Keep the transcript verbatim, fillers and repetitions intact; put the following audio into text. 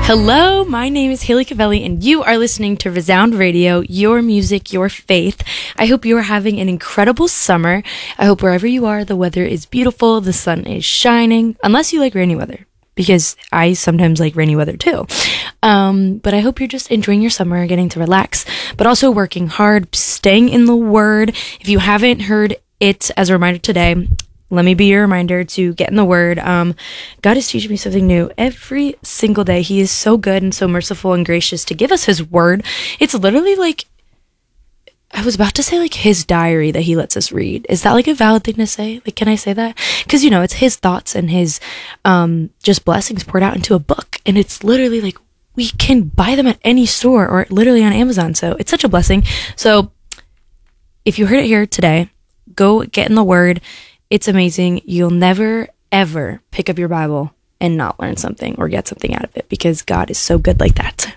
Hello, my name is Haley Cavelli, and you are listening to Resound Radio, your music, your faith. I hope you are having an incredible summer. I hope wherever you are, the weather is beautiful, the sun is shining, unless you like rainy weather, because I sometimes like rainy weather too. Um, but I hope you're just enjoying your summer, getting to relax, but also working hard, staying in the Word. If you haven't heard it as a reminder today, let me be your reminder to get in the Word. Um, God is teaching me something new every single day. He is so good and so merciful and gracious to give us His Word. It's literally like, I was about to say like His diary that He lets us read. Is that like a valid thing to say? Like, can I say that? Because, you know, it's His thoughts and His um, just blessings poured out into a book. And it's literally like, we can buy them at any store or literally on Amazon. So it's such a blessing. So if you heard it here today, go get in the Word. It's amazing. You'll never, ever pick up your Bible and not learn something or get something out of it because God is so good like that.